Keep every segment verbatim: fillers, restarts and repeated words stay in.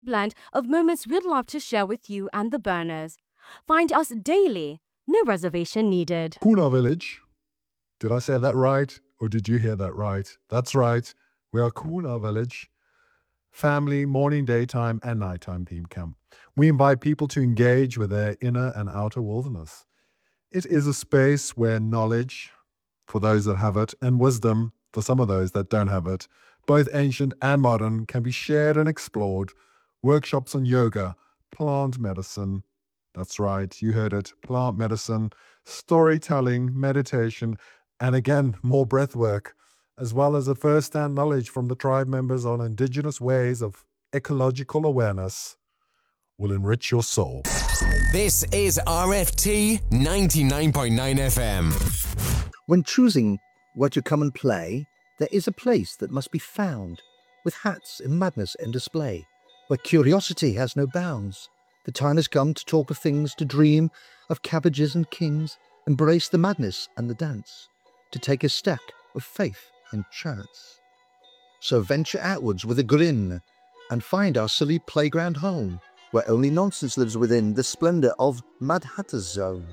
blend of moments we'd love to share with you and the Burners. Find us daily. No reservation needed. Kuna Village. Did I say that right? Or did you hear that right? That's right. We are Kuna Village. Family, morning, daytime, and nighttime theme camp. We invite people to engage with their inner and outer wilderness. It is a space where knowledge, for those that have it, and wisdom, for some of those that don't have it, both ancient and modern, can be shared and explored. Workshops on yoga, plant medicine, that's right, you heard it, plant medicine, storytelling, meditation, and again, more breath work, as well as a first-hand knowledge from the tribe members on indigenous ways of ecological awareness will enrich your soul. This is R F T ninety-nine point nine F M. When choosing where to come and play, there is a place that must be found, with hats in madness and display, where curiosity has no bounds. The time has come to talk of things, to dream of cabbages and kings, embrace the madness and the dance, to take a step of faith and chance. So venture outwards with a grin, and find our silly playground home, where only nonsense lives within the splendour of Mad Hatter's Zone.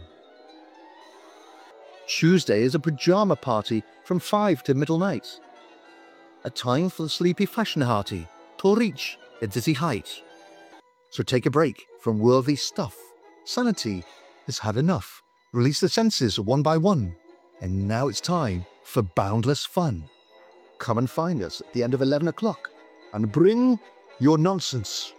Tuesday is a pyjama party from five to middle night. A time for the sleepy fashion hearty to reach a dizzy height. So take a break from worldly stuff. Sanity has had enough. Release the senses one by one. And now it's time for boundless fun. Come and find us at the end of eleven o'clock and bring your nonsense.